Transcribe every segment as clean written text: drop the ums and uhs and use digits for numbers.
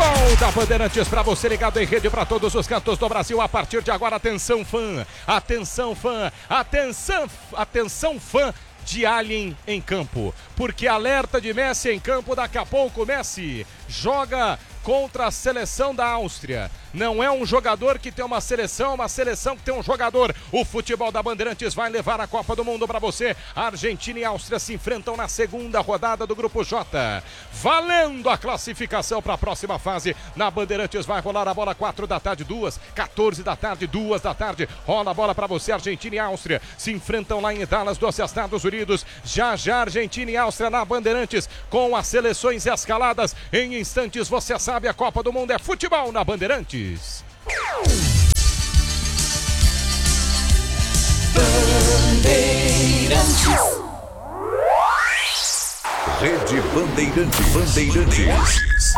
Futebol da Bandeirantes para você ligado em rede para todos os cantos do Brasil. A partir de agora, atenção fã, atenção fã, atenção fã de Alien em campo, porque alerta de Messi em campo. Daqui a pouco Messi joga contra a seleção da Áustria. Não é um jogador que tem uma seleção que tem um jogador. O futebol da Bandeirantes vai levar a Copa do Mundo para você. A Argentina e a Áustria se enfrentam na segunda rodada do Grupo J. Valendo a classificação para a próxima fase. Na Bandeirantes vai rolar a bola 4 da tarde, 14 da tarde, 2 da tarde. Rola a bola para você. Argentina e Áustria se enfrentam lá em Dallas, dos Estados Unidos. Já Argentina e Áustria na Bandeirantes com as seleções escaladas. Em instantes você sabe, a Copa do Mundo é futebol na Bandeirantes. Rede Bandeirantes.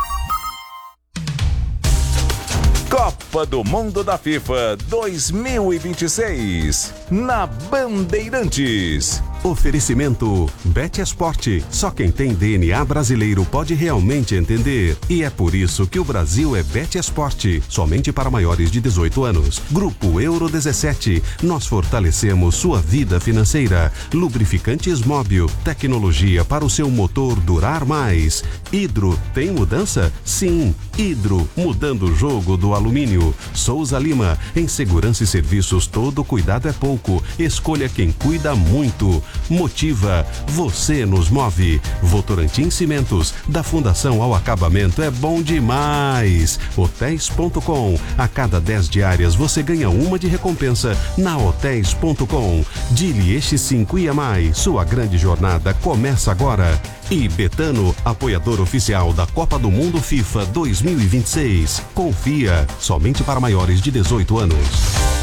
Copa do Mundo da FIFA 2026 na Bandeirantes. Oferecimento Bet Esporte. Só quem tem DNA brasileiro pode realmente entender. E é por isso que o Brasil é Bet Esporte. Somente para maiores de 18 anos. Grupo Euro 17. Nós fortalecemos sua vida financeira. Lubrificantes Móbil. Tecnologia para o seu motor durar mais. Hidro, tem mudança? Sim. Hidro, mudando o jogo do alumínio. Souza Lima. Em segurança e serviços, todo cuidado é pouco. Escolha quem cuida muito. Motiva, você nos move. Votorantim Cimentos, da fundação ao acabamento é bom demais. Hotéis.com, a cada 10 diárias você ganha uma de recompensa na Hotéis.com. Dilieste 5 IAMAI, sua grande jornada começa agora. E Betano, apoiador oficial da Copa do Mundo FIFA 2026. Confia, somente para maiores de 18 anos.